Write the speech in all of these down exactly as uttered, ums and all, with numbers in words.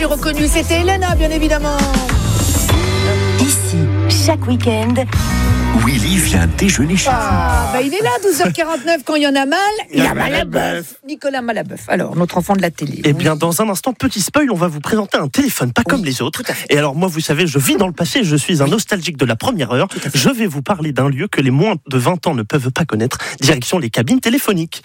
j'ai reconnu, c'était Elena, bien évidemment. Ici, chaque week-end, Willy vient déjeuner chez Ah, bah il est là, douze heures quarante-neuf, quand il y en a mal, il y a mal à bœuf. Nicolas Malabeuf, alors, notre enfant de la télé. Eh bien, dans un instant, petit spoil, on va vous présenter un téléphone pas oui, comme les autres. Et alors, moi, vous savez, je vis dans le passé, je suis un nostalgique de la première heure. Je vais vous parler d'un lieu que les moins de vingt ans ne peuvent pas connaître, direction les cabines téléphoniques.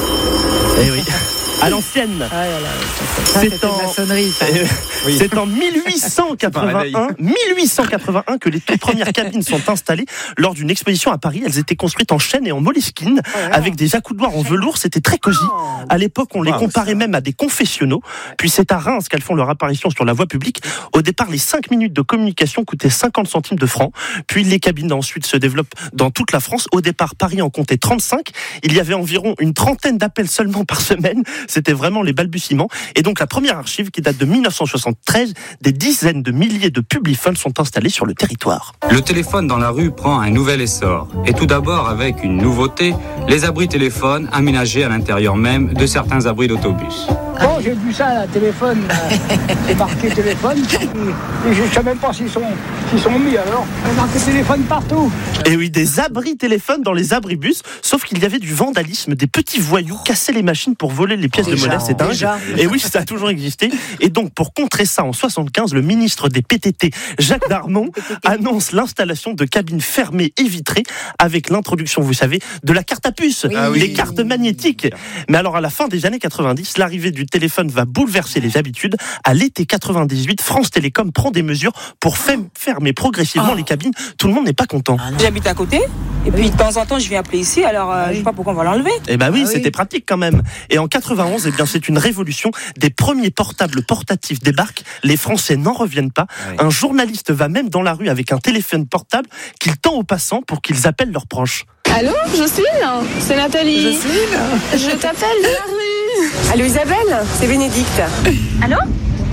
Eh oui. À l'ancienne. Ah là là, ça, c'est en... la sonnerie. Ça. Euh, oui. C'est en mille huit cent quatre-vingt-un, mille huit cent quatre-vingt-un que les toutes premières cabines sont installées lors d'une exposition à Paris. Elles étaient construites en chêne et en moleskine, oh là là. Avec des accoudoirs en velours. C'était très cosy. À l'époque, on les wow, comparait ça. même à des confessionnaux. Puis c'est à Reims qu'elles font leur apparition sur la voie publique. Au départ, les cinq minutes de communication coûtaient cinquante centimes de francs. Puis les cabines ensuite se développent dans toute la France. Au départ, Paris en comptait trente-cinq. Il y avait environ une trentaine d'appels seulement par semaine. C'était vraiment les balbutiements. Et donc la première archive, qui date de mille neuf cent soixante-treize, des dizaines de milliers de publiphones sont installés sur le territoire. Le téléphone dans la rue prend un nouvel essor. Et tout d'abord avec une nouveauté, les abris téléphones aménagés à l'intérieur même de certains abris d'autobus. Bon, j'ai vu ça, là, téléphone, c'est marqué téléphone, et je ne sais même pas s'ils sont, s'ils sont mis alors. Il y a marqué téléphone partout. Et oui, des abris téléphones dans les abribus, sauf qu'il y avait du vandalisme, des petits voyous cassaient les machines pour voler les pièces déjà, de monnaie, c'est dingue. Déjà. Et oui, ça a toujours existé. Et donc, pour contrer ça, en soixante-quinze, le ministre des P T T, Jacques Darmon, annonce l'installation de cabines fermées et vitrées avec l'introduction, vous savez, de la carte à puce, oui. les oui. cartes magnétiques. Mais alors, à la fin des années quatre-vingt-dix, l'arrivée du téléphone va bouleverser les habitudes. À l'été quatre-vingt-dix-huit, France Télécom prend des mesures pour fermer progressivement oh. les cabines. Tout le monde n'est pas content. Ah J'habite à côté, et puis oui. de temps en temps, je viens appeler ici, alors euh, oui. je sais pas pourquoi on va l'enlever. Eh ben oui, ah c'était oui. pratique quand même. Et en quatre-vingt-onze, eh bien, c'est une révolution. Des premiers portables portatifs débarquent. Les Français n'en reviennent pas. Oui. Un journaliste va même dans la rue avec un téléphone portable qu'il tend aux passants pour qu'ils appellent leurs proches. Allô, Jocelyne ? C'est Nathalie. Jocelyne ? Je t'appelle de la rue. Allô Isabelle ? C'est Bénédicte. Allô ? Jean-Marc ?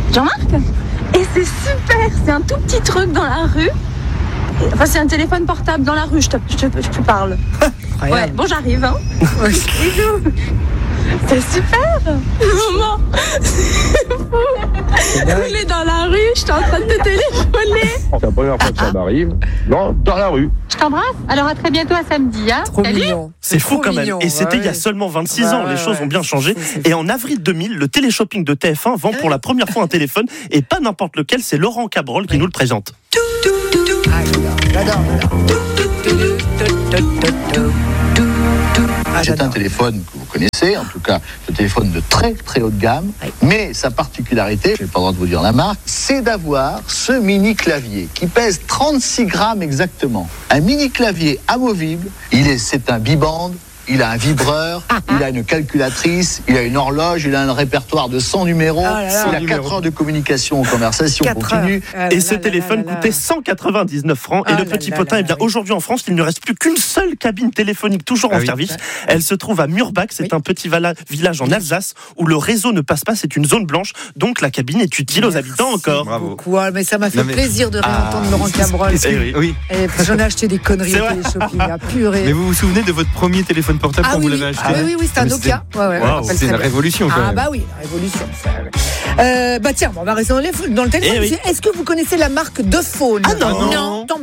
Et c'est super, c'est un tout petit truc dans la rue. Enfin, c'est un téléphone portable dans la rue, je te, je te, je te parle. Ouais, bon, j'arrive, hein. Bisous. C'est super. Maman, c'est fou. Il est dans la rue, je suis en train de te téléphoner. C'est la première fois que ça m'arrive. Non, dans la rue. Je t'embrasse. Alors à très bientôt à samedi. Hein. Trop Salut. mignon. C'est, c'est fou quand mignon. même. Et c'était ouais, il y a seulement vingt-six ouais, ans. Les ouais, choses ouais. ont bien changé. C'est, c'est Et en avril deux mille, le téléshopping de T F un vend pour la première fois un téléphone. Et pas n'importe lequel, c'est Laurent Cabrol qui nous le présente. Ah, j'adore, Ah, c'est un téléphone que vous connaissez, en tout cas, un téléphone de très très haute gamme, oui. mais sa particularité, je n'ai pas le droit de vous dire la marque, c'est d'avoir ce mini clavier qui pèse trente-six grammes exactement. Un mini clavier amovible, il est, c'est un biband. Il a un vibreur, il a une calculatrice, il a une horloge, il a un répertoire de cent numéros, oh là là, il a quatre heures de communication en conversation continue. Ah et ce téléphone là là coûtait cent quatre-vingt-dix-neuf francs. Ah et le petit là potin, là là eh bien, oui. aujourd'hui en France, il ne reste plus qu'une seule cabine téléphonique toujours ah en oui. service. Elle se trouve à Murbach, c'est oui. un petit vala- village en Alsace où le réseau ne passe pas, c'est une zone blanche, donc la cabine est utile Merci aux habitants encore. Bravo. Ah, mais ça m'a fait non, mais... plaisir de réentendre ah, Laurent Cabrol. Oui. Oui. Et j'en ai acheté des conneries au téléshopping, à purée. Mais vous vous souvenez de votre premier téléphone portable ah, quand oui, vous l'avez oui. acheté? Ah oui, oui, c'était un Nokia. Ouais, ouais, wow, c'est une révolution quand ah, même. Ah bah oui, la révolution. Euh, bah tiens, on va rester dans, les, dans le téléphone. Eh oui. Est-ce que vous connaissez la marque de Faune? Ah non, non. non.